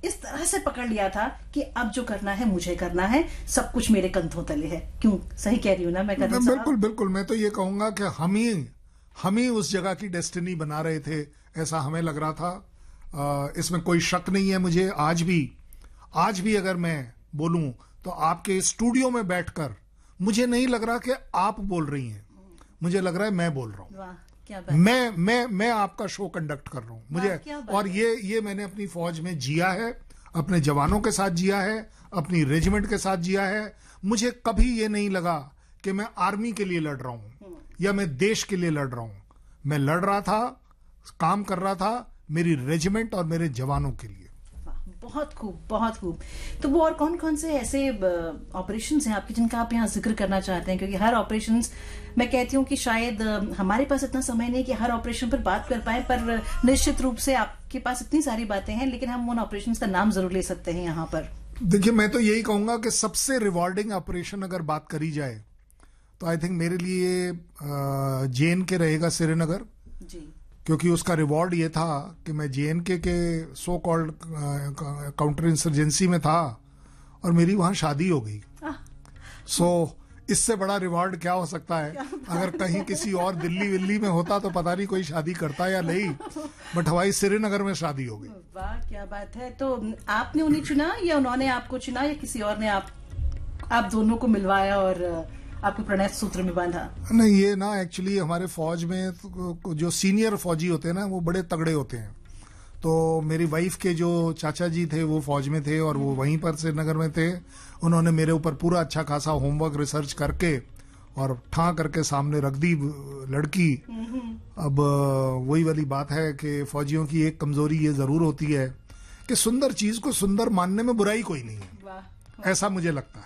इस तरह से पकड़ लिया था कि अब जो करना है मुझे करना है, सब कुछ मेरे कंधों तले है? क्यों, सही कह रही हूं ना मैं? बिल्कुल बिल्कुल, मैं तो ये कहूंगा कि हम ही उस जगह की डेस्टिनी बना रहे थे, ऐसा हमें लग रहा था। इसमें कोई शक नहीं है। मुझे आज भी अगर मैं बोलूं तो आपके स्टूडियो में बैठकर मुझे नहीं लग रहा कि आप बोल रही हैं, मुझे लग रहा है मैं बोल रहा हूं। क्या बात। मैं आपका शो कंडक्ट कर रहा हूं मुझे। और ये मैंने अपनी फौज में जिया है, अपने जवानों के साथ जिया है, अपनी रेजिमेंट के साथ जिया है। मुझे कभी ये नहीं लगा कि मैं आर्मी के लिए लड़ रहा हूं या मैं देश के लिए लड़ रहा हूं। मैं लड़ रहा था, काम कर रहा था मेरी रेजिमेंट और मेरे जवानों के लिए। बहुत खूब, बहुत खूब। तो वो और कौन कौन से ऐसे ऑपरेशंस हैं आपके जिनका आप यहाँ जिक्र करना चाहते हैं? क्योंकि हर ऑपरेशंस, मैं कहती हूँ कि शायद हमारे पास इतना समय नहीं कि हर ऑपरेशन पर बात कर पाए, पर निश्चित रूप से आपके पास इतनी सारी बातें हैं, लेकिन हम उन ऑपरेशंस का नाम जरूर ले सकते हैं यहाँ पर। देखिए, मैं तो यही कहूंगा कि सबसे रिवॉर्डिंग ऑपरेशन अगर बात करी जाए तो आई थिंक मेरे लिए JNK रहेगा, श्रीनगर जी। क्योंकि उसका रिवॉर्ड ये था कि मैं JNK के सो कॉल्ड काउंटर इंसर्जेंसी में था और मेरी वहां शादी हो गई। सो इससे बड़ा रिवॉर्ड क्या हो सकता है? अगर कहीं किसी और दिल्ली में होता तो पता नहीं कोई शादी करता या नहीं, बट हमारी श्रीनगर में शादी हो गई। वाह, क्या बात है। तो आपने उन्हें चुना या उन्होंने आपको चुना या किसी और ने आप दोनों को मिलवाया और आपको प्रणय सूत्र में बांधा? नहीं, ये ना एक्चुअली हमारे फौज में जो सीनियर फौजी होते हैं ना, वो बड़े तगड़े होते हैं। तो मेरी वाइफ के जो चाचा जी थे वो फौज में थे और वो वहीं पर श्रीनगर में थे। उन्होंने मेरे ऊपर पूरा अच्छा खासा होमवर्क रिसर्च करके और ठा करके सामने रख दी लड़की। अब वही वाली बात है कि फौजियों की एक कमजोरी ये जरूर होती है कि सुंदर चीज को सुंदर मानने में बुराई कोई नहीं है, ऐसा मुझे लगता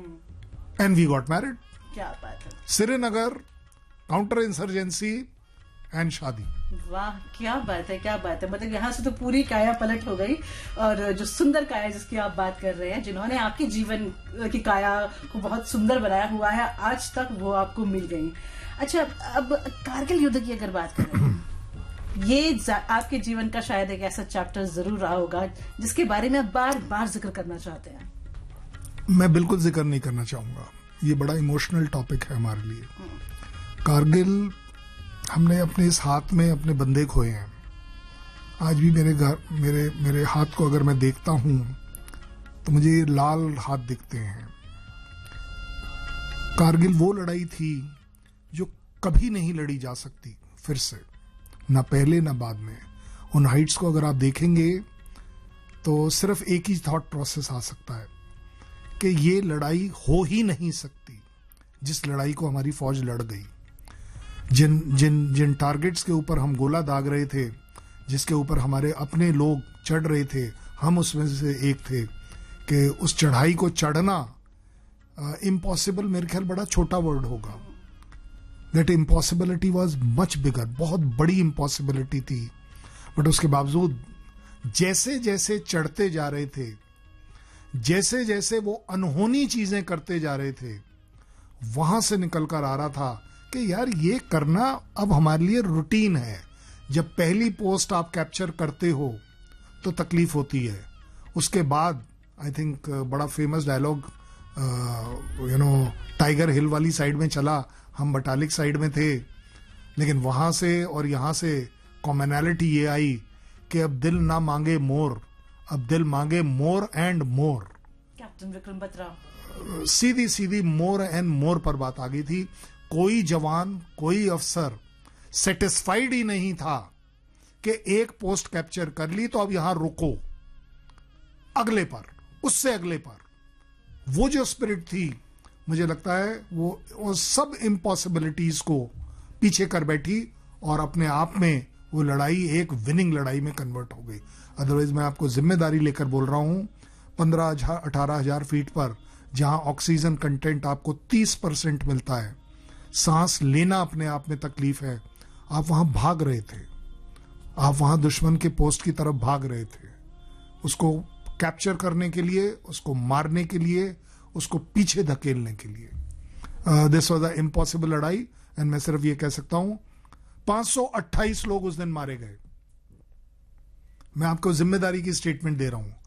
है। And we got married. क्या बात है। श्रीनगर, काउंटर इंसर्जेंसी एंड शादी। वाह, क्या बात है, क्या बात है। मतलब यहाँ से तो पूरी काया पलट हो गई। और जो सुंदर काया जिसकी आप बात कर रहे हैं, जिन्होंने आपके जीवन की काया को बहुत सुंदर बनाया हुआ है, आज तक वो आपको मिल गई। अच्छा, अब कारगिल युद्ध की अगर बात करें, ये आपके जीवन का शायद एक ऐसा चैप्टर जरूर रहा होगा जिसके बारे में आप बार बार जिक्र करना चाहते हैं। मैं बिल्कुल जिक्र नहीं करना चाहूंगा, ये बड़ा इमोशनल टॉपिक है हमारे लिए। कारगिल, हमने अपने इस हाथ में अपने बंदे खोए हैं। आज भी मेरे हाथ को अगर मैं देखता हूं तो मुझे लाल हाथ दिखते हैं। कारगिल वो लड़ाई थी जो कभी नहीं लड़ी जा सकती फिर से, ना पहले ना बाद में। उन हाइट्स को अगर आप देखेंगे तो सिर्फ एक ही थॉट प्रोसेस आ सकता है कि ये लड़ाई हो ही नहीं सकती जिस लड़ाई को हमारी फौज लड़ गई। जिन टारगेट्स के ऊपर हम गोला दाग रहे थे, जिसके ऊपर हमारे अपने लोग चढ़ रहे थे, हम उसमें से एक थे। कि उस चढ़ाई को चढ़ना इम्पॉसिबल, मेरे ख्याल बड़ा छोटा वर्ड होगा। That impossibility was much bigger, बहुत बड़ी इम्पॉसिबिलिटी थी। बट उसके बावजूद जैसे जैसे चढ़ते जा रहे थे, जैसे जैसे वो अनहोनी चीजें करते जा रहे थे, वहां से निकल कर आ रहा था कि यार ये करना अब हमारे लिए रूटीन है। जब पहली पोस्ट आप कैप्चर करते हो तो तकलीफ होती है, उसके बाद आई थिंक बड़ा फेमस डायलॉग टाइगर हिल वाली साइड में चला, हम बटालिक साइड में थे, लेकिन वहां से और यहां से कॉमनैलिटी ये आई कि अब दिल ना मांगे मोर, अब दिल मांगे more and more. Captain Vikram Batra, Sidhi Sidhi more and more पर बात आ गई थी। कोई जवान, कोई अफसर सेटिस्फाइड ही नहीं था कि एक पोस्ट कैप्चर कर ली तो अब यहां रुको, अगले पर, उससे अगले पर। वो जो स्पिरिट थी, मुझे लगता है वो सब इम्पॉसिबिलिटीज को पीछे कर बैठी और अपने आप में वो लड़ाई एक विनिंग लड़ाई में कन्वर्ट हो गई। अदरवाइज मैं आपको जिम्मेदारी लेकर बोल रहा हूं, 15,000-18,000 फीट पर जहां ऑक्सीजन कंटेंट आपको 30% मिलता है, सांस लेना अपने आप में तकलीफ है, आप वहां भाग रहे थे, आप वहां दुश्मन के पोस्ट की तरफ भाग रहे थे, उसको कैप्चर करने के लिए, उसको मारने के लिए, उसको पीछे धकेलने के लिए। दिस वाज द इम्पॉसिबल लड़ाई। एंड मैं सिर्फ ये कह सकता हूं 528 लोग उस दिन मारे गए। मैं आपको जिम्मेदारी की स्टेटमेंट दे रहा हूं।